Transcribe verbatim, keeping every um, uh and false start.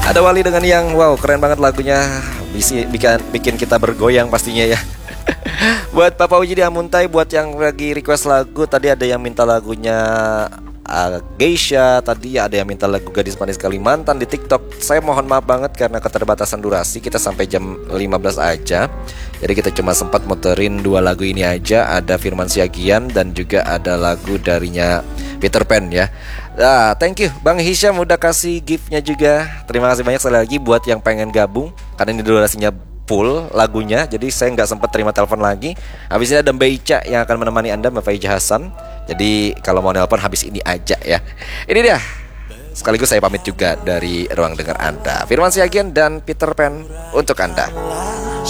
Ada Wali dengan yang wow keren banget lagunya, bisa bikin bikin kita bergoyang pastinya ya. Buat Papa Uji di Amuntai, buat yang lagi request lagu, tadi ada yang minta lagunya uh, Geisha, tadi ada yang minta lagu Gadis Manis Kalimantan di TikTok. Saya mohon maaf banget karena keterbatasan durasi, kita sampai jam lima belas aja. Jadi kita cuma sempat muterin dua lagu ini aja. Ada Firman Siagian dan juga ada lagu darinya Peter Pan ya. Nah, thank you Bang Hisham udah kasih giftnya juga. Terima kasih banyak sekali lagi buat yang pengen gabung, karena ini durasinya full lagunya, jadi saya nggak sempat terima telepon lagi. Habis ini ada Mbak Ica yang akan menemani Anda, Mbak Faiza Hasan. Jadi kalau mau nelpon habis ini aja ya. Ini dia. Sekaligus saya pamit juga dari ruang dengar Anda. Firman Siagian dan Peter Pan untuk Anda.